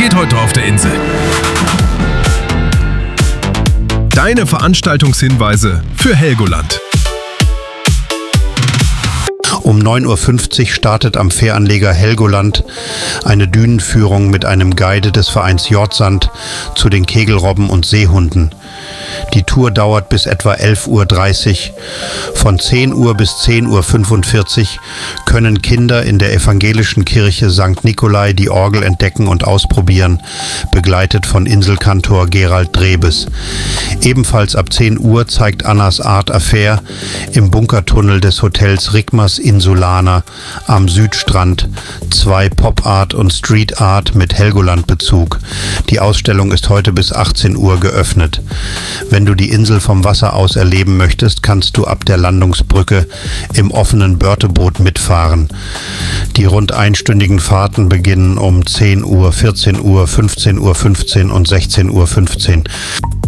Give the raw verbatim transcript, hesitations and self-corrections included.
geht heute auf der Insel? Deine Veranstaltungshinweise für Helgoland. Um neun Uhr fünfzig startet am Fähranleger Helgoland eine Dünenführung mit einem Guide des Vereins Jordsand zu den Kegelrobben und Seehunden. Die Tour dauert bis etwa elf Uhr dreißig. Von zehn Uhr bis zehn Uhr fünfundvierzig können Kinder in der evangelischen Kirche Sankt Nikolai die Orgel entdecken und ausprobieren, begleitet von Inselkantor Gerald Drebes. Ebenfalls ab zehn Uhr zeigt Annas Art Affair im Bunkertunnel des Hotels Rigmas Insulaner am Südstrand zwei Pop-Art und Street-Art mit Helgoland-Bezug. Die Ausstellung ist heute bis achtzehn Uhr geöffnet. Wenn du die Insel vom Wasser aus erleben möchtest, kannst du ab der Landungsbrücke im offenen Börteboot mitfahren. Die rund einstündigen Fahrten beginnen um zehn Uhr, vierzehn Uhr, fünfzehn Uhr fünfzehn und sechzehn Uhr fünfzehn.